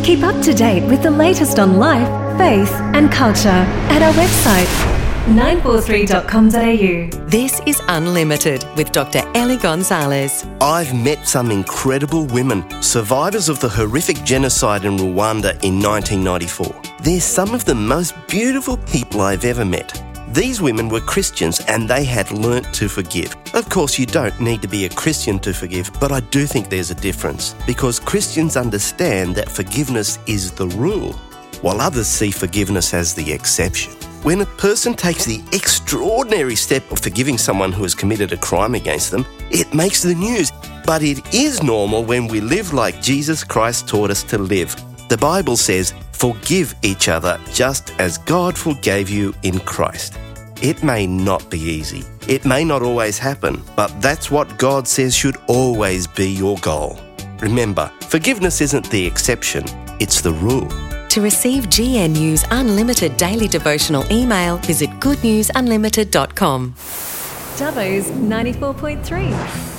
Keep up to date with the latest on life, faith and culture at our website 943.com.au. This is Unlimited with Dr. Ellie Gonzalez. I've met some incredible women, survivors of the horrific genocide in Rwanda in 1994. They're some of the most beautiful people I've ever met. These women were Christians and they had learnt to forgive. Of course, you don't need to be a Christian to forgive, but I do think there's a difference because Christians understand that forgiveness is the rule, while others see forgiveness as the exception. When a person takes the extraordinary step of forgiving someone who has committed a crime against them, it makes the news. But it is normal when we live like Jesus Christ taught us to live. The Bible says, forgive each other just as God forgave you in Christ. It may not be easy. It may not always happen, but that's what God says should always be your goal. Remember, forgiveness isn't the exception, it's the rule. To receive GNU's Unlimited Daily Devotional email, visit goodnewsunlimited.com. Dubbo's 94.3.